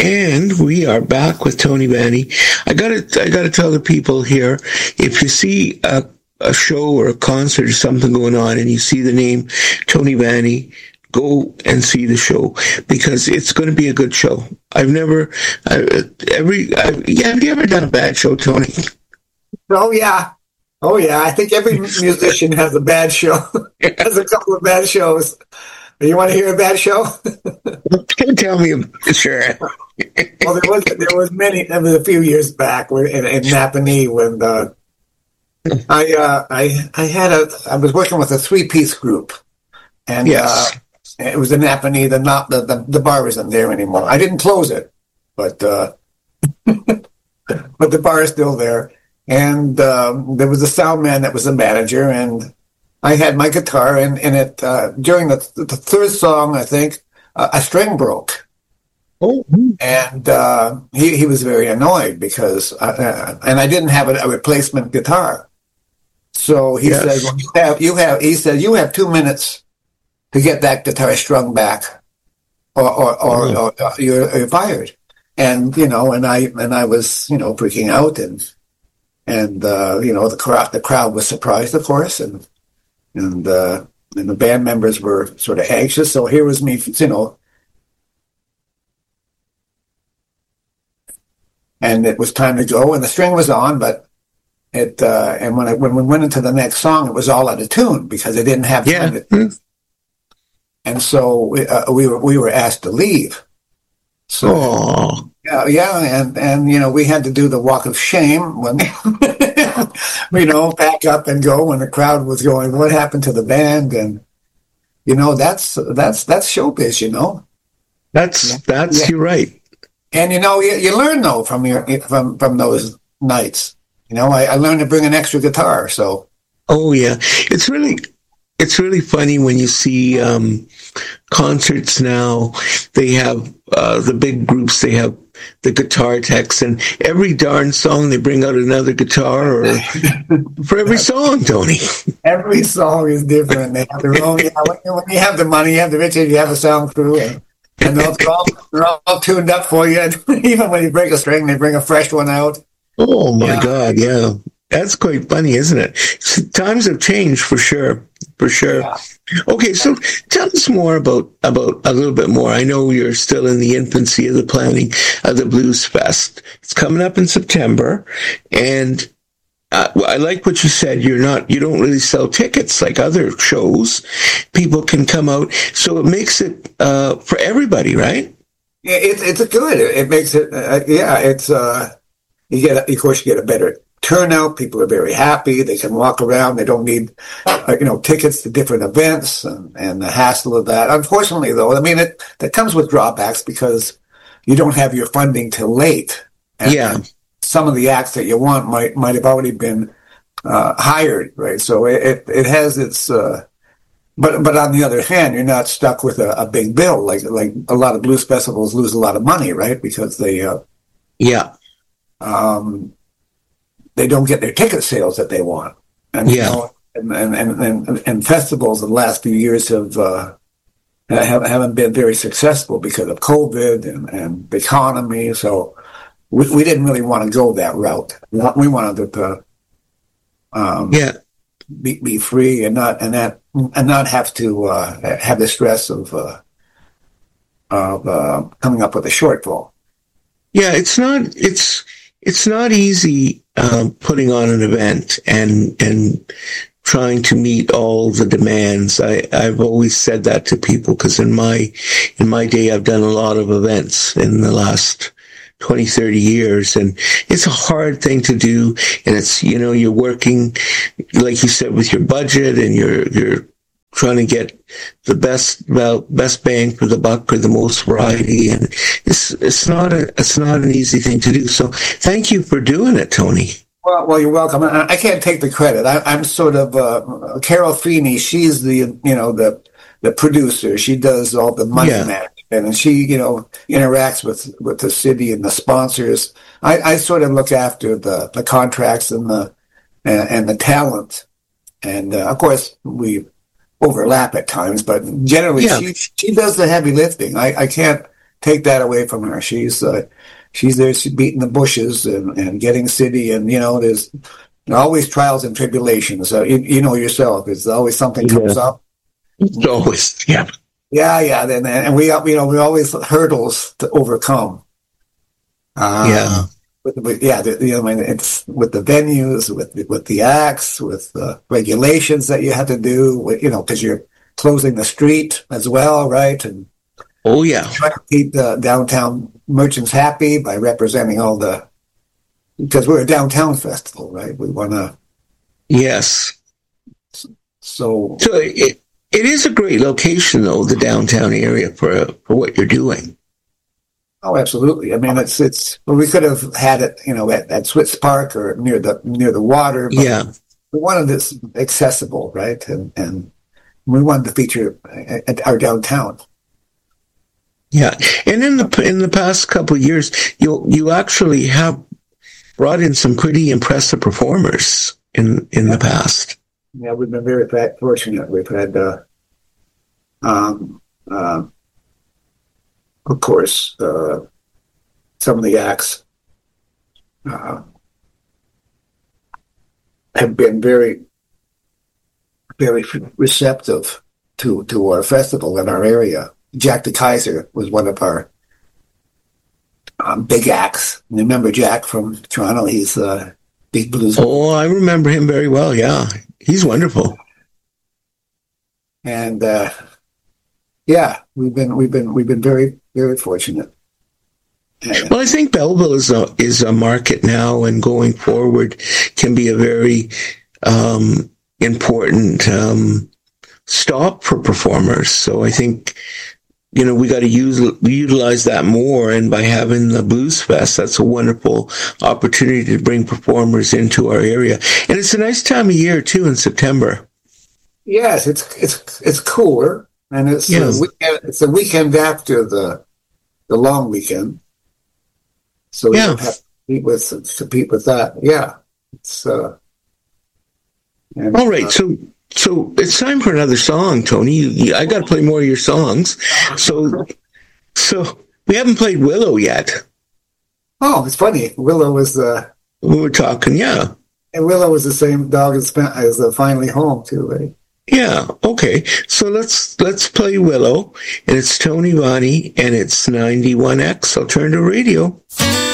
And we are back with Tony Vanny. I gotta tell the people here, if you see a show or a concert or something going on and you see the name Tony Vanny, go and see the show, because it's going to be a good show. Have you ever done a bad show, Tony? Oh yeah. I think every musician has a bad show. Has a couple of bad shows. You want to hear a bad show? Tell me, sure. Well, there was many. There was a few years back in Napanee when I was working with a 3-piece group, and yes. It was in Napanee. The bar isn't there anymore. I didn't close it, but but the bar is still there. And there was a sound man that was the manager, and I had my guitar, and it during the third song, I think, a string broke. Oh. And he was very annoyed because, and I didn't have a replacement guitar. So he said, well, you have 2 minutes to get that guitar strung back, or you're fired. And and I was freaking out, and the crowd was surprised, of course, and the band members were sort of anxious. So here was me, and it was time to go, and the string was on, but and when we went into the next song, it was all out of tune because they didn't have time to. And so we were asked to leave. So and we had to do the walk of shame when back up and go when the crowd was going, what happened to the band? And that's showbiz, That's you're right. And you learn though from those nights. I learned to bring an extra guitar. So oh yeah, it's really funny when you see concerts now. They have the big groups. They have the guitar techs, and every darn song they bring out another guitar, or for every song, Tony. Every song is different. They have their own. When you have the money, you have the riches, you have a sound crew, and they're all tuned up for you. And even when you break a string, they bring a fresh one out. Oh my God! Yeah, that's quite funny, isn't it? Times have changed for sure. Yeah. Okay, so tell us more about a little bit more. I know you're still in the infancy of the planning of the Blues Fest. It's coming up in September, and I like what you said. You don't really sell tickets like other shows. People can come out, so it makes it for everybody, right? Yeah, it's good. It makes it. It's of course, you get a better turnout. People are very happy. They can walk around. They don't need, tickets to different events and the hassle of that. Unfortunately, though, that comes with drawbacks because you don't have your funding till late. And some of the acts that you want might have already been hired, right? So it has its. But on the other hand, you're not stuck with a big bill like a lot of blues festivals lose a lot of money, right? Because they they don't get their ticket sales that they want, and and festivals in the last few years haven't been very successful because of COVID and the economy. So we didn't really want to go that route. We wanted to be free and not have to have the stress of coming up with a shortfall. Yeah, it's not easy putting on an event and trying to meet all the demands. I've always said that to people because in my day I've done a lot of events in the last 20, 30 years, and it's a hard thing to do. And it's you're working, like you said, with your budget, and you're trying to get the best bang for the buck or the most variety, and it's not an easy thing to do. So thank you for doing it, Tony. Well, you're welcome. I can't take the credit. I'm sort of Carol Feeney. She's the producer. She does all the money management, and she interacts with the city and the sponsors. I sort of look after the contracts and the talent, and of course we overlap at times, but generally she does the heavy lifting. I can't take that away from her. She's there, she's beating the bushes and getting city, and there's always trials and tribulations. You know yourself, there's always something comes up. It's always, yeah. Yeah. And we always hurdles to overcome. Yeah. It's with the venues, with the acts, with the regulations that you have to do, because you're closing the street as well, right? And oh yeah, try to keep the downtown merchants happy by representing because we're a downtown festival, right? We want to. Yes. So it is a great location, though, the downtown area for what you're doing. Oh, absolutely. I mean, we could have had it, at Switz Park or near the water. But yeah. We wanted this accessible, right? And we wanted to feature at our downtown. Yeah. And in the past couple of years, you actually have brought in some pretty impressive performers in the past. Yeah, we've been very fortunate. We've had, of course, some of the acts have been very, very receptive to our festival in our area. Jack the Kaiser was one of our big acts. You remember Jack from Toronto? He's a big blues. Oh, I remember him very well. Yeah, he's wonderful. And yeah, we've been very, very fortunate. Well, I think Belleville is a market now, and going forward can be a very important stop for performers. So I think we got to utilize that more, and by having the Blues Fest, that's a wonderful opportunity to bring performers into our area, and it's a nice time of year too in September. Yes, it's cooler, and it's the weekend after the long weekend. So we don't have to compete with that. Yeah. It's all right. So it's time for another song, Tony. I got to play more of your songs. So we haven't played Willow yet. Oh, it's funny. Willow was we were talking, yeah. And Willow was the same dog as Finally Home too, right? Yeah, okay. So let's play Willow, and it's Tony Vani, and it's 91X Alternative Radio.